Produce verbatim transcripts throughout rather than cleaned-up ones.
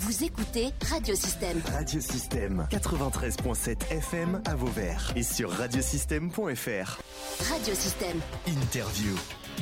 Vous écoutez Radiosystème. Radiosystème quatre-vingt-treize virgule sept F M à Vauvert et sur radiosystème point f r. Radiosystème. Interview.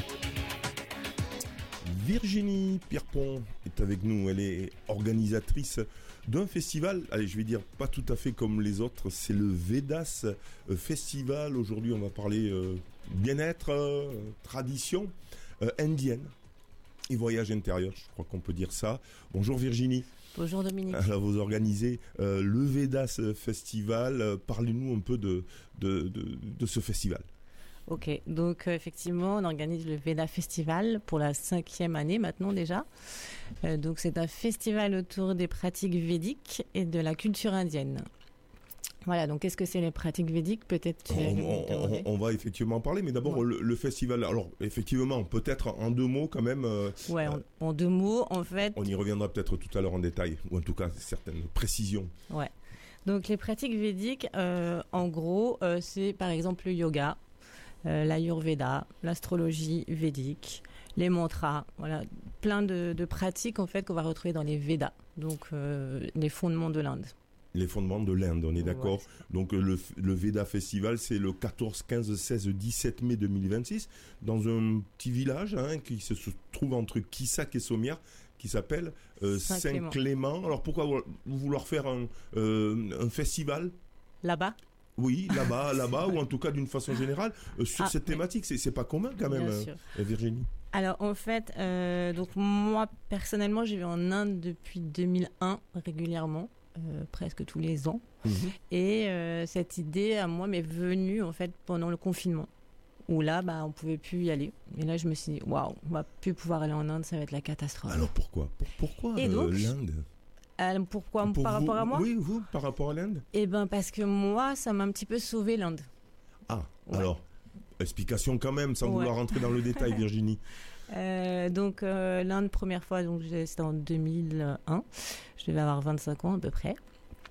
Virginie Pierpont est avec nous. Elle est organisatrice d'un festival, allez, je vais dire pas tout à fait comme les autres, c'est le Vedas Festival. Aujourd'hui, on va parler euh, bien-être, euh, tradition euh, indienne et voyage intérieur, je crois qu'on peut dire ça. Bonjour Virginie. Bonjour Dominique. Alors, vous organisez euh, le Vedas Festival. Euh, parlez-nous un peu de, de, de, de ce festival. Ok, donc euh, effectivement, on organise le Veda Festival pour la cinquième année maintenant déjà. Euh, donc c'est un festival autour des pratiques védiques et de la culture indienne. Voilà, donc qu'est-ce que c'est les pratiques védiques? Peut-être tu on, on, on, on va effectivement en parler, mais d'abord ouais. le, le festival. Alors effectivement, peut-être en deux mots quand même. Euh, ouais, en, en deux mots, en fait. On y reviendra peut-être tout à l'heure en détail, ou en tout cas certaines précisions. Ouais. Donc les pratiques védiques, euh, en gros, euh, c'est par exemple le yoga. Euh, l'ayurveda, l'astrologie védique, les mantras, voilà, plein de, de pratiques en fait qu'on va retrouver dans les Védas, donc euh, les fondements de l'Inde. Les fondements de l'Inde, on est d'accord. Ouais. Donc le, le Veda Festival, c'est le quatorze, quinze, seize, dix-sept mai deux mille vingt-six, dans un petit village hein, qui se trouve entre Kissak et Sommières, qui s'appelle euh, Saint-Clément. Saint-Clément. Alors pourquoi vouloir faire un, euh, un festival là-bas? Oui, là-bas, là-bas, ou en tout cas d'une façon générale, euh, sur ah, cette thématique, c'est, c'est pas commun quand même, euh, Virginie. Alors en fait, euh, donc moi personnellement, je vais en Inde depuis deux mille un régulièrement, euh, presque tous les ans, mm-hmm. et euh, cette idée à moi m'est venue en fait pendant le confinement, où là, bah, on pouvait plus y aller. Et là, je me suis dit, waouh, on va plus pouvoir aller en Inde, ça va être la catastrophe. Alors pourquoi, Pourquoi et euh, donc, l'Inde? Euh, pourquoi Pour par vous, rapport à moi? Oui, vous, par rapport à l'Inde? Eh ben parce que moi, ça m'a un petit peu sauvé l'Inde. Ah, ouais. Alors, explication quand même, sans ouais. vouloir rentrer dans le détail, Virginie. Euh, donc euh, l'Inde, première fois, donc c'était en deux mille un. Je devais avoir vingt-cinq ans à peu près.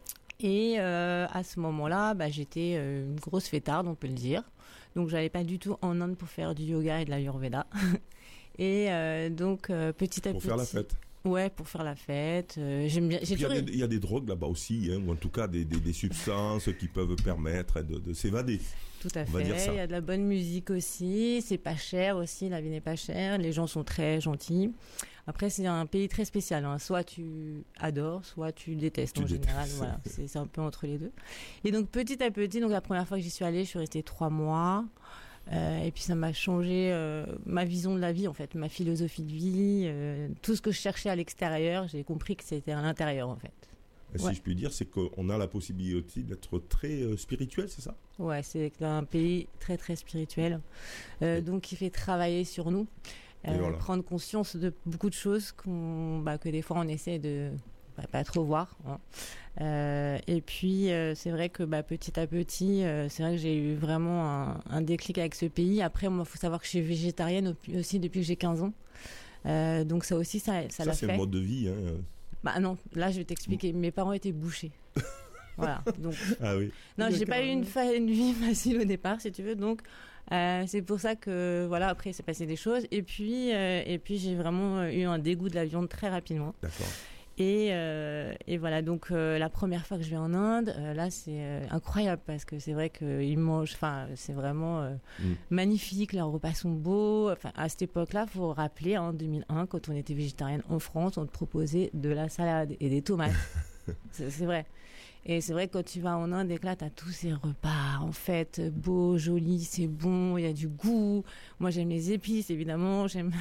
Et euh, à ce moment-là, bah, j'étais euh, une grosse fêtarde, on peut le dire. Donc j'allais pas du tout en Inde pour faire du yoga et de l'ayurveda. Et euh, donc euh, petit à pour petit. Pour faire la fête. Ouais, pour faire la fête. Euh, j'aime bien. Il y, toujours... y a des drogues là-bas aussi, hein, ou en tout cas des, des, des substances qui peuvent permettre de, de s'évader. Tout à fait. Il y a de la bonne musique aussi. C'est pas cher aussi. La vie n'est pas chère. Les gens sont très gentils. Après, c'est un pays très spécial. Hein. Soit tu adores, soit tu détestes. Tu en détestes. Général, voilà. C'est, c'est un peu entre les deux. Et donc petit à petit, donc la première fois que j'y suis allée, je suis restée trois mois. Euh, et puis ça m'a changé euh, ma vision de la vie en fait, ma philosophie de vie, euh, tout ce que je cherchais à l'extérieur, j'ai compris que c'était à l'intérieur en fait. Si ouais. je puis dire, c'est qu'on a la possibilité d'être très euh, spirituel, c'est ça? Ouais, c'est un pays très très spirituel, euh, donc qui fait travailler sur nous, euh, voilà. prendre conscience de beaucoup de choses qu'on, bah, que des fois on essaie de bah, pas trop voir. Hein. Euh, et puis euh, c'est vrai que bah, petit à petit, euh, c'est vrai que j'ai eu vraiment un, un déclic avec ce pays. Après, moi, faut savoir que je suis végétarienne aussi depuis que j'ai quinze ans. Euh, donc ça aussi, ça, ça, ça l'a c'est fait. C'est le mode de vie. Hein. Bah non, là je vais t'expliquer. Mes parents étaient bouchers. Voilà. Donc. Ah oui. Non, j'ai pas eu une, fa- une vie facile au départ, si tu veux. Donc euh, c'est pour ça que voilà. Après, il s'est passé des choses. Et puis euh, et puis j'ai vraiment eu un dégoût de la viande très rapidement. D'accord. Et, euh, et voilà, donc euh, la première fois que je vais en Inde, euh, là c'est euh, incroyable parce que c'est vrai qu'ils mangent, enfin c'est vraiment euh, mm. magnifique, leurs repas sont beaux. Enfin à cette époque-là, faut rappeler en deux mille un, quand on était végétarienne en France, on te proposait de la salade et des tomates. c'est, c'est vrai. Et c'est vrai que quand tu vas en Inde et que là, t'as tous ces repas, en fait, beaux, jolis, c'est bon, il y a du goût. Moi, j'aime les épices, évidemment, j'aime...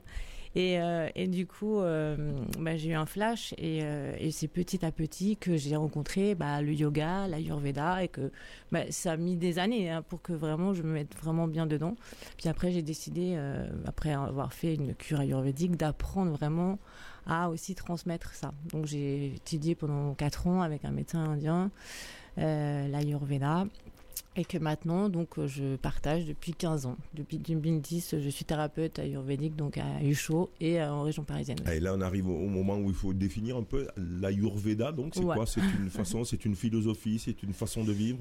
et, euh, et du coup, euh, bah, j'ai eu un flash et, euh, et c'est petit à petit que j'ai rencontré bah, le yoga, l'ayurveda et que bah, ça a mis des années hein, pour que vraiment je me mette vraiment bien dedans. Puis après, j'ai décidé, euh, après avoir fait une cure ayurvédique, d'apprendre vraiment à aussi transmettre ça. Donc j'ai étudié pendant quatre ans avec un médecin indien euh, l'ayurveda et que maintenant donc je partage depuis quinze ans. Depuis deux mille dix, je suis thérapeute ayurvédique donc à Huchot et en région parisienne. Et là on arrive au moment où il faut définir un peu l'ayurveda. Donc c'est ouais. quoi? C'est une façon, c'est une philosophie, c'est une façon de vivre?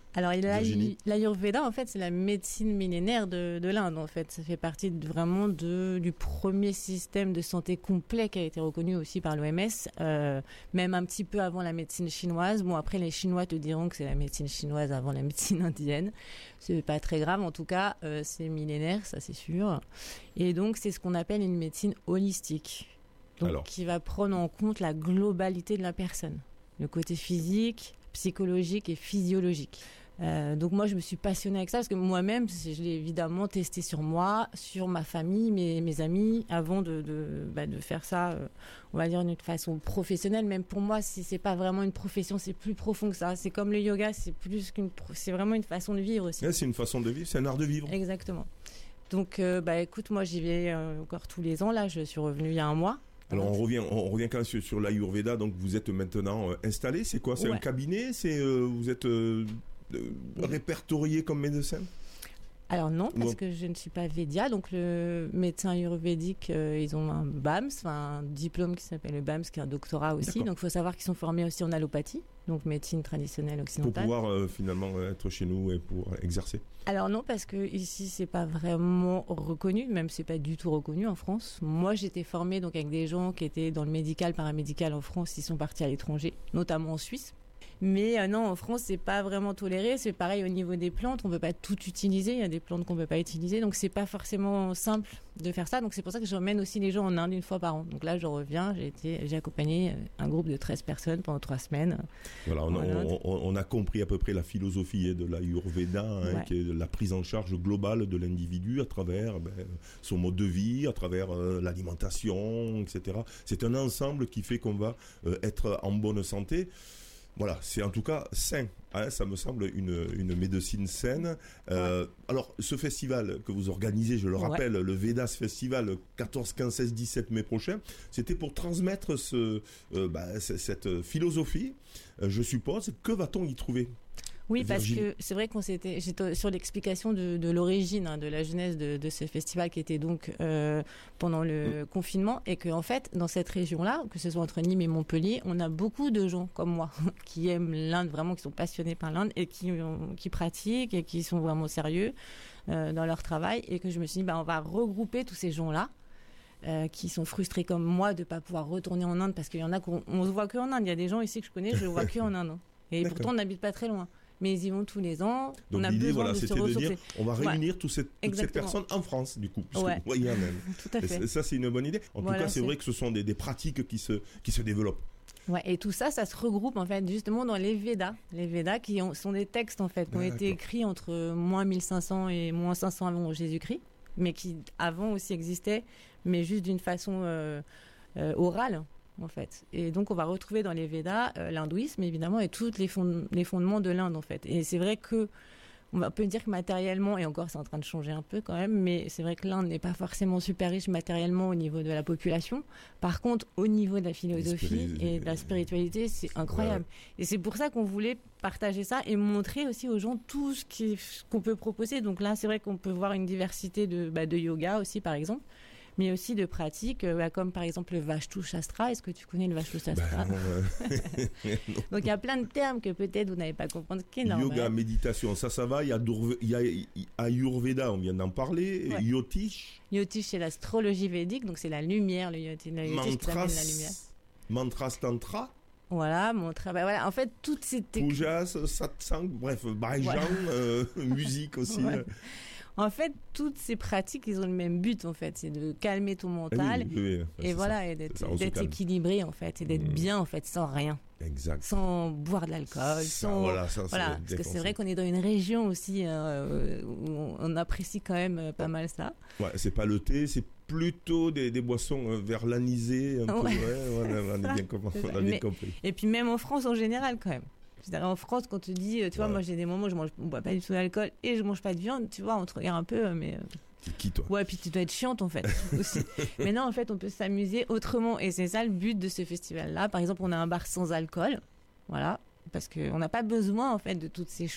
Alors, l'Ayurveda, en fait, c'est la médecine millénaire de, de l'Inde, en fait. Ça fait partie de, vraiment de, du premier système de santé complet qui a été reconnu aussi par l'O M S, euh, même un petit peu avant la médecine chinoise. Bon, après, les Chinois te diront que c'est la médecine chinoise avant la médecine indienne. C'est pas très grave, en tout cas, euh, c'est millénaire, ça c'est sûr. Et donc, c'est ce qu'on appelle une médecine holistique, donc Alors. qui va prendre en compte la globalité de la personne, le côté physique, psychologique et physiologique. Euh, donc moi je me suis passionnée avec ça parce que moi-même je l'ai évidemment testé sur moi, sur ma famille, mes, mes amis avant de, de, bah, de faire ça, euh, on va dire d'une façon professionnelle. Même pour moi, si c'est pas vraiment une profession, c'est plus profond que ça. C'est comme le yoga, c'est plus qu'une, c'est vraiment une façon de vivre aussi. Ouais, c'est une façon de vivre, c'est un art de vivre. Exactement. Donc euh, bah écoute, moi j'y vais euh, encore tous les ans. Là, je suis revenue il y a un mois. Alors on revient, on revient quand même sur, sur l'Ayurveda. Donc vous êtes maintenant euh, installé. C'est quoi? C'est ouais. un cabinet? C'est euh, vous êtes euh, euh, répertorié comme médecin? Alors non, parce que je ne suis pas Védia. Donc le médecin ayurvédique, euh, ils ont un B A M S, un diplôme qui s'appelle le B A M S, qui est un doctorat aussi. D'accord. Donc il faut savoir qu'ils sont formés aussi en allopathie, donc médecine traditionnelle occidentale. Pour pouvoir euh, finalement être chez nous et pour exercer. Alors non, parce que ici c'est pas vraiment reconnu, même c'est pas du tout reconnu en France. Moi j'étais formée donc avec des gens qui étaient dans le médical, paramédical en France, ils sont partis à l'étranger, notamment en Suisse. Mais euh, non, en France, c'est pas vraiment toléré. C'est pareil au niveau des plantes, on peut pas tout utiliser. Il y a des plantes qu'on peut pas utiliser, donc c'est pas forcément simple de faire ça. Donc c'est pour ça que j'emmène aussi les gens en Inde une fois par an. Donc là, je reviens, j'ai été, j'ai accompagné un groupe de treize personnes pendant trois semaines. Voilà, on a, on, on a compris à peu près la philosophie de l'Ayurveda, hein, ouais. qui est la prise en charge globale de l'individu à travers ben, son mode de vie, à travers euh, l'alimentation, et cetera. C'est un ensemble qui fait qu'on va euh, être en bonne santé. Voilà, c'est en tout cas sain, hein, ça me semble une, une médecine saine. Euh, ouais. Alors, ce festival que vous organisez, je le rappelle, ouais. le Vedas Festival, quatorze, quinze, seize, dix-sept mai prochain, c'était pour transmettre ce, euh, bah, cette philosophie, euh, je suppose. Que va-t-on y trouver ? Oui, parce que c'est vrai qu'on s'était, j'étais sur l'explication de, de l'origine, hein, de la genèse de, de ce festival qui était donc euh, pendant le mmh. confinement, et que en fait, dans cette région-là, que ce soit entre Nîmes et Montpellier, on a beaucoup de gens comme moi qui aiment l'Inde, vraiment, qui sont passionnés par l'Inde et qui, qui pratiquent et qui sont vraiment sérieux euh, dans leur travail, et que je me suis dit, bah, on va regrouper tous ces gens-là. Euh, qui sont frustrés comme moi de ne pas pouvoir retourner en Inde, parce qu'il y en a qu'on on se voit qu'en Inde. Il y a des gens ici que je connais, je ne vois qu'en Inde. Hein. Et D'accord. pourtant, on n'habite pas très loin. Mais ils y vont tous les ans. Donc on a l'idée, besoin voilà, de c'était se de dire, on va réunir ouais. tous ces, toutes ces personnes en France, du coup, puisque ouais. vous voyez en Inde. Tout à fait. Et ça, c'est une bonne idée. En voilà, tout cas, c'est, c'est vrai que ce sont des, des pratiques qui se, qui se développent. Ouais, et tout ça, ça se regroupe en fait justement dans les Védas. Les Védas qui ont, sont des textes en fait qui ont D'accord. été écrits entre moins mille cinq cents et moins cinq cents avant Jésus-Christ, mais qui avant aussi existaient, mais juste d'une façon euh, euh, orale. En fait. Et donc on va retrouver dans les Védas euh, l'hindouisme évidemment et tous les, fond- les fondements de l'Inde en fait. Et c'est vrai que on va, peut dire que matériellement, et encore c'est en train de changer un peu quand même, mais c'est vrai que l'Inde n'est pas forcément super riche matériellement au niveau de la population. Par contre, au niveau de la philosophie et de la spiritualité, c'est incroyable. Ouais. Et c'est pour ça qu'on voulait partager ça et montrer aussi aux gens tout ce, qui, ce qu'on peut proposer. Donc là, c'est vrai qu'on peut voir une diversité de, bah, de yoga aussi par exemple, mais aussi de pratiques, euh, comme par exemple le Vashtu Shastra. Est-ce que tu connais le Vashtu Shastra? Ben, euh... Donc il y a plein de termes que peut-être vous n'avez pas compris. Yoga, méditation, ça, ça va. Il y a, Durve... il y a Ayurveda, on vient d'en parler. Ouais. Yotish. Yotish, c'est l'astrologie védique, donc c'est la lumière. Le Yotish, le Yotish qui s'appelle la lumière. Mantras Tantra. Voilà, mon travail. Voilà, en fait, toutes ces techniques. Pujas, satsang, bref, bhajan, voilà. euh, musique aussi. Ouais. En fait, toutes ces pratiques, ils ont le même but, en fait, c'est de calmer ton mental, oui, oui, oui. et voilà, ça. et d'être, ça, d'être équilibré, en fait, et d'être mmh. bien, en fait, sans rien. Exact. Sans boire de l'alcool, ça, sans... Voilà, ça, voilà parce que c'est vrai qu'on est dans une région aussi euh, où on apprécie quand même pas mal ça. Ouais, c'est pas le thé, c'est plutôt des, des boissons vers l'anisée, un ouais. peu, ouais, ouais, on a bien compris. On a bien compris. Et puis même en France, en général, quand même. En France, quand on te dit, tu vois, ouais. moi j'ai des moments où je mange, bois pas du tout d'alcool et je mange pas de viande, tu vois, on te regarde un peu, mais. T'es qui toi? Ouais, puis tu dois être chiante en fait aussi. Mais non, en fait, on peut s'amuser autrement et c'est ça le but de ce festival-là. Par exemple, on a un bar sans alcool, voilà, parce qu'on n'a pas besoin en fait de toutes ces choses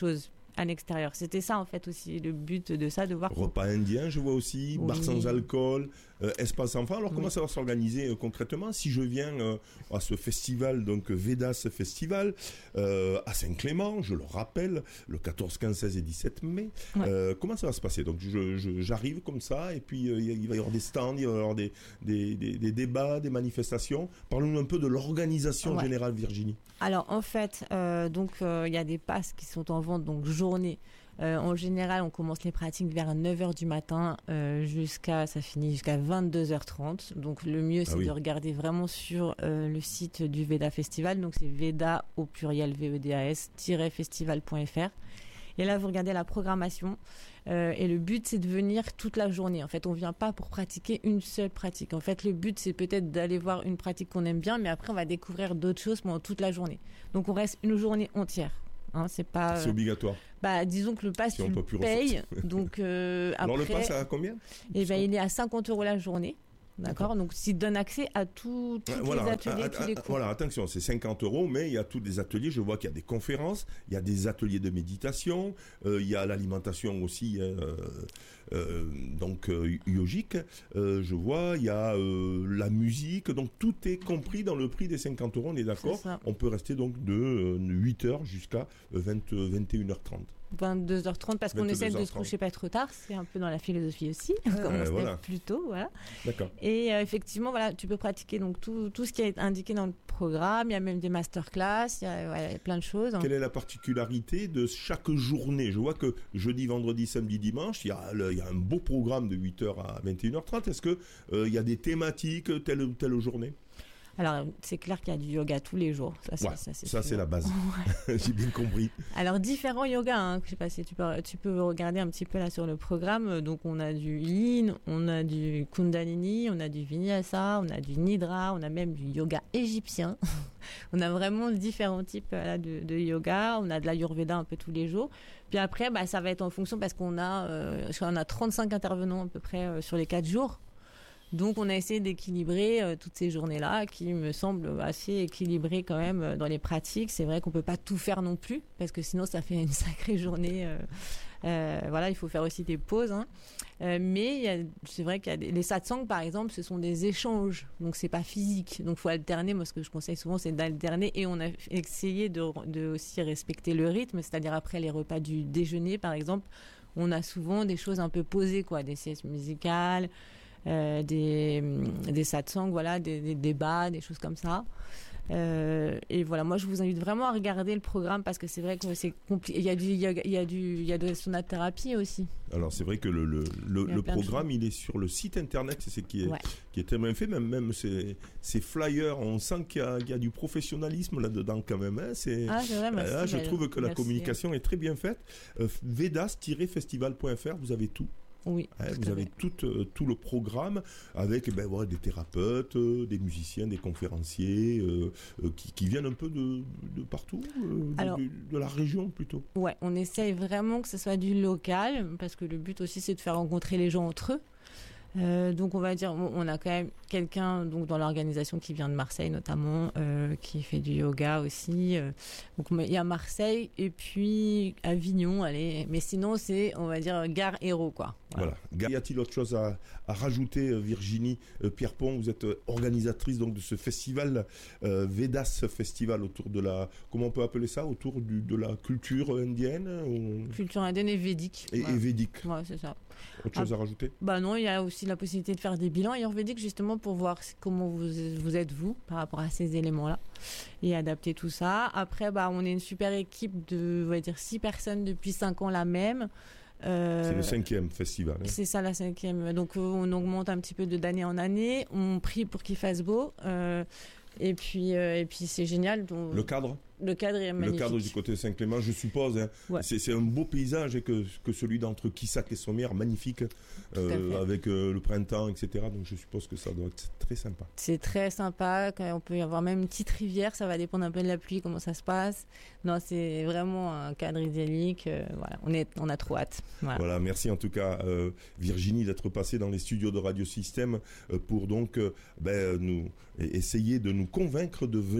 à l'extérieur. C'était ça en fait aussi le but de ça, de voir. Repas indien, je vois aussi, oui. bar sans alcool, euh, espace enfant. Alors comment oui. ça va s'organiser euh, concrètement si je viens euh, à ce festival, donc Vedas Festival, euh, à Saint-Clément, je le rappelle, le quatorze, quinze, seize et dix-sept mai. Ouais. Euh, comment ça va se passer? Donc je, je, j'arrive comme ça et puis euh, il va y avoir des stands, il va y avoir des, des, des, des débats, des manifestations. Parlons-nous un peu de l'organisation ouais. générale, Virginie. Alors en fait, euh, donc il euh, y a des passes qui sont en vente, donc journée. Euh, en général, on commence les pratiques vers neuf heures du matin euh, jusqu'à, ça finit jusqu'à vingt-deux heures trente. Donc le mieux, c'est ah oui. de regarder vraiment sur euh, le site du Veda Festival. Donc c'est Veda au pluriel V E D A S festival point F R. Et là, vous regardez la programmation. Euh, et le but, c'est de venir toute la journée. En fait, on ne vient pas pour pratiquer une seule pratique. En fait, le but, c'est peut-être d'aller voir une pratique qu'on aime bien, mais après, on va découvrir d'autres choses pendant toute la journée. Donc, on reste une journée entière. Hein, c'est pas. C'est euh, obligatoire. Bah, disons que le pass, si tu le payes. Donc, euh, Alors, après, le pass, à combien? Eh ben, il est à cinquante euros la journée. D'accord, donc s'il donne accès à tous voilà, les ateliers, à, à, tous les cours. Voilà, attention, c'est cinquante euros, mais il y a tous les ateliers. Je vois qu'il y a des conférences, il y a des ateliers de méditation, euh, il y a l'alimentation aussi, euh, euh, donc euh, yogique. Euh, je vois, il y a euh, la musique, donc tout est compris dans le prix des cinquante euros. On est d'accord. On peut rester donc de euh, huit heures jusqu'à vingt, vingt et une heures trente. vingt-deux heures trente parce qu'on essaie de se coucher pas trop tard, c'est un peu dans la philosophie aussi, ah, comme on se voilà. lève plus tôt, voilà. D'accord. Et euh, effectivement, voilà, tu peux pratiquer donc tout, tout ce qui est indiqué dans le programme, il y a même des masterclass, il y a, voilà, il y a plein de choses. Quelle est la particularité de chaque journée? Je vois que jeudi, vendredi, samedi, dimanche, il y a, le, il y a un beau programme de huit heures à vingt et une heures trente. Est-ce qu'il euh, y a des thématiques telle ou telle journée? Alors, c'est clair qu'il y a du yoga tous les jours. Ça, c'est, ouais, ça, c'est, ça, c'est la base. Ouais. J'ai bien compris. Alors, différents yogas. Hein, je sais pas si tu peux, tu peux regarder un petit peu là sur le programme. Donc, on a du yin, on a du kundalini, on a du vinyasa, on a du nidra, on a même du yoga égyptien. On a vraiment différents types là, de, de yoga. On a de l'ayurveda un peu tous les jours. Puis après, bah, ça va être en fonction parce qu'on a, euh, on a trente-cinq intervenants à peu près euh, sur les quatre jours. Donc, on a essayé d'équilibrer euh, toutes ces journées-là qui me semblent assez équilibrées quand même euh, dans les pratiques. C'est vrai qu'on ne peut pas tout faire non plus parce que sinon, ça fait une sacrée journée. Euh, euh, voilà, il faut faire aussi des pauses. Hein. Euh, mais y a, c'est vrai qu'il y a des, les satsangs, par exemple, ce sont des échanges. Donc, ce n'est pas physique. Donc, il faut alterner. Moi, ce que je conseille souvent, c'est d'alterner. Et on a essayé de, de aussi respecter le rythme. C'est-à-dire après les repas du déjeuner, par exemple, on a souvent des choses un peu posées, quoi, des siestes musicales. Euh, des, des satsangs, voilà, des, des débats, des choses comme ça. Euh, et voilà, moi je vous invite vraiment à regarder le programme parce que c'est vrai que c'est compliqué. Il y a du, il y a, il y a du, il y a de la sonathérapie aussi. Alors c'est vrai que le, le, le, le programme il est sur le site internet, c'est ce qui est, ouais. qui est très bien fait. Même, même ces, ces flyers, on sent qu'il y a, qu'il y a du professionnalisme là-dedans quand même. Hein. C'est, ah, c'est vrai, merci, là, je trouve que merci. La communication est très bien faite. Euh, vedas festival point F R, vous avez tout. Oui, hein, vous avez tout, euh, tout le programme avec ben, ouais, des thérapeutes, euh, des musiciens, des conférenciers euh, euh, qui, qui viennent un peu de, de partout, euh, Alors, de, de, de la région plutôt. Ouais, on essaye vraiment que ce soit du local parce que le but aussi c'est de faire rencontrer les gens entre eux. Euh, donc on va dire, on a quand même quelqu'un donc dans l'organisation qui vient de Marseille notamment, euh, qui fait du yoga aussi. Euh, donc il y a Marseille et puis Avignon, allez. Mais sinon c'est, on va dire, Gare Hérault quoi. Voilà. voilà. Y a-t-il autre chose à, à rajouter, Virginie euh, Pierrepont? Vous êtes organisatrice donc de ce festival euh, Vedas Festival autour de la, comment on peut appeler ça, autour du, de la culture indienne ou... Culture indienne et védique. Et, ouais. et védique. Ouais, c'est ça. Autre chose ah, à rajouter? Bah non, il y a aussi la possibilité de faire des bilans ayurvédiques justement pour voir comment vous, vous êtes vous par rapport à ces éléments-là et adapter tout ça. Après, bah on est une super équipe de, on va dire, six personnes depuis cinq ans la même. Euh, c'est le cinquième festival. Hein. C'est ça, la cinquième. Donc euh, on augmente un petit peu de d'année en année. On prie pour qu'il fasse beau. Euh, et puis euh, et puis c'est génial. Donc, le cadre. Le cadre est magnifique. Le cadre du côté de Saint-Clément, je suppose. Hein, ouais. c'est, c'est un beau paysage que, que celui d'entre Quissac et Sommières, magnifique, euh, avec euh, le printemps, et cetera. Donc je suppose que ça doit être très sympa. C'est très sympa. On peut y avoir même une petite rivière. Ça va dépendre un peu de la pluie, comment ça se passe. Non, c'est vraiment un cadre idyllique. Euh, voilà, on, est, on a trop hâte. Voilà, voilà merci en tout cas euh, Virginie d'être passée dans les studios de Radio Système euh, pour donc euh, ben, nous essayer de nous convaincre de venir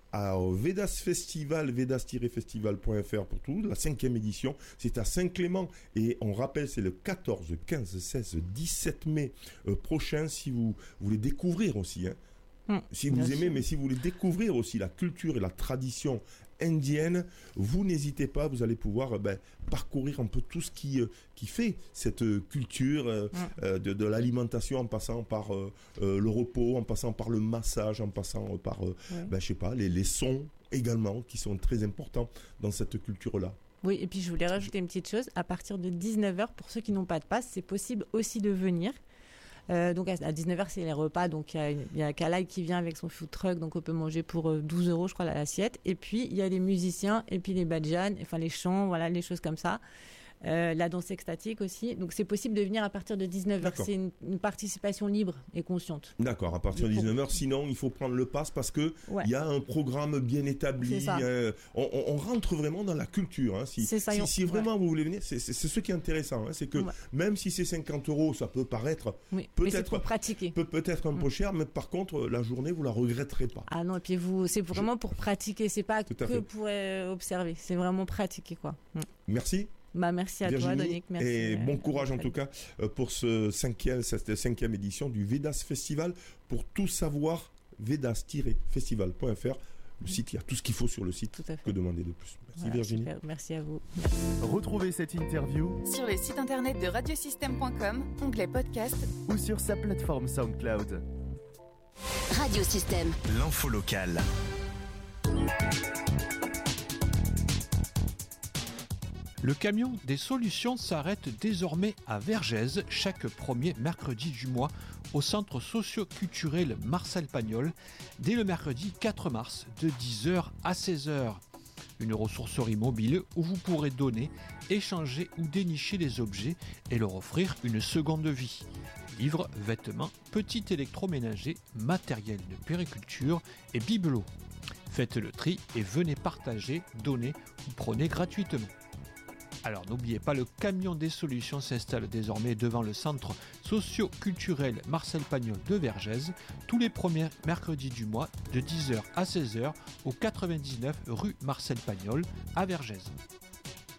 à Vedas Festival, vedas-festival point f r pour tout, la cinquième édition. C'est à Saint-Clément et on rappelle, c'est le quatorze, quinze, seize, dix-sept mai euh, prochain. Si vous, vous voulez découvrir aussi, hein, mmh, si vous aimez, sûr. mais si vous voulez découvrir aussi la culture et la tradition indienne, vous n'hésitez pas, vous allez pouvoir ben, parcourir un peu tout ce qui, euh, qui fait cette euh, culture euh, mmh. euh, de, de l'alimentation, en passant par euh, euh, le repos, en passant par le massage, en passant euh, par, euh, mmh. ben, je sais pas, les, les sons également, qui sont très importants dans cette culture-là. Oui, et puis je voulais rajouter une petite chose, à partir de dix-neuf heures, pour ceux qui n'ont pas de passe, c'est possible aussi de venir. Euh, donc à dix-neuf heures, c'est les repas. Donc il y, y a Kalai qui vient avec son food truck. Donc on peut manger pour douze euros, je crois, l'assiette. Et puis il y a les musiciens et puis les badjans, enfin les chants, voilà, les choses comme ça. Euh, la danse extatique aussi. Donc c'est possible de venir à partir de dix-neuf heures. C'est une, une participation libre et consciente. D'accord, à partir de dix-neuf heures. Sinon, il faut prendre le pass parce qu'il ouais. y a un programme bien établi. Euh, on, on rentre vraiment dans la culture. Hein. Si, ça, si, on... si vraiment ouais. vous voulez venir, c'est, c'est, c'est ce qui est intéressant. Hein. C'est que ouais. même si c'est cinquante euros, ça peut paraître oui, peut-être, pour pratiquer. Peut, peut-être un mmh. peu cher, mais par contre, la journée, vous la regretterez pas. Ah non, et puis vous, c'est vraiment Je... pour pratiquer. C'est pas que fait. pour euh, observer. C'est vraiment pratiquer, quoi. Mmh. Merci. Bah, merci à Virginie, toi, Donique. Merci. Et bon courage euh, en tout cas pour ce cinquième, cette cinquième édition du Vedas Festival. Pour tout savoir, vedas tiret festival point f r. Le site, il y a tout ce qu'il faut sur le site. Que demander de plus? Merci voilà, Virginie. Super. Merci à vous. Retrouvez cette interview sur le site internet de radiosystème point com, onglet podcast, ou sur sa plateforme SoundCloud. Radiosystème. L'info locale. Le camion des solutions s'arrête désormais à Vergès chaque premier mercredi du mois au centre socio-culturel Marcel Pagnol dès le mercredi quatre mars de dix heures à seize heures. Une ressourcerie mobile où vous pourrez donner, échanger ou dénicher des objets et leur offrir une seconde vie. Livres, vêtements, petits électroménagers, matériel de périculture et bibelots. Faites le tri et venez partager, donner ou prenez gratuitement. Alors n'oubliez pas, le camion des solutions s'installe désormais devant le centre socio-culturel Marcel Pagnol de Vergès tous les premiers mercredis du mois de dix heures à seize heures au quatre-vingt-dix-neuf rue Marcel Pagnol à Vergès.